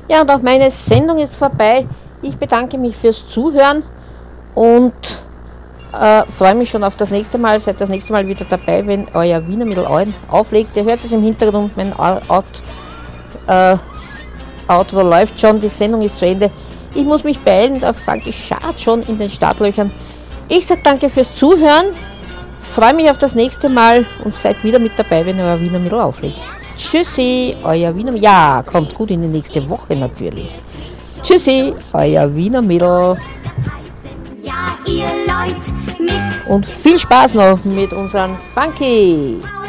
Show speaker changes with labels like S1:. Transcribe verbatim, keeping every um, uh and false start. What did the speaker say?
S1: Ja, und auch meine Sendung ist vorbei. Ich bedanke mich fürs Zuhören und äh, freue mich schon auf das nächste Mal. Seid das nächste Mal wieder dabei, wenn euer Wiener Mittel auflegt. Ihr hört es im Hintergrund, mein Out, äh, Outro läuft schon, die Sendung ist zu Ende. Ich muss mich beeilen, der Funky schart schon in den Startlöchern. Ich sage danke fürs Zuhören, freue mich auf das nächste Mal und seid wieder mit dabei, wenn euer Wiener Mittel auflegt. Tschüssi, euer Wiener Mittel. Ja, kommt gut in die nächste Woche natürlich. Tschüssi, euer Wiener Mittel.
S2: Ja, ihr Leute mit
S1: Und viel Spaß noch mit unseren Funky.